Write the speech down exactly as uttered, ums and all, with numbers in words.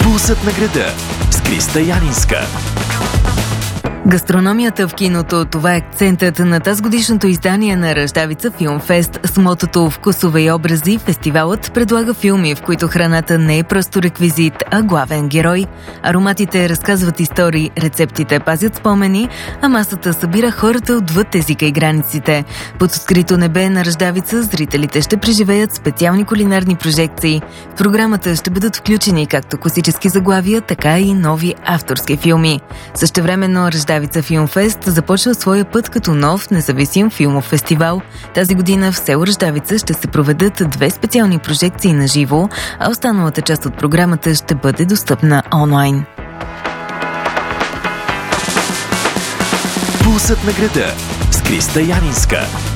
Пулсът на града с Криста Янинска. Гастрономията в киното – това е акцентът на тазгодишното издание на Ръждавица Филмфест с мотото «Вкусове и образи». Фестивалът предлага филми, в които храната не е просто реквизит, а главен герой. Ароматите разказват истории, рецептите пазят спомени, а масата събира хората отвъд езика и границите. Под открито небе на Ръждавица зрителите ще преживеят специални кулинарни прожекции. В програмата ще бъдат включени както класически заглавия, така и нови авторски филми. Същевременно Ръждавица Филмфест започва своя път като нов независим филмов фестивал. Тази година в село Ръждавица ще се проведат две специални прожекции на живо, а останалата част от програмата ще бъде достъпна онлайн. Пулсът на града с Криста Янинска.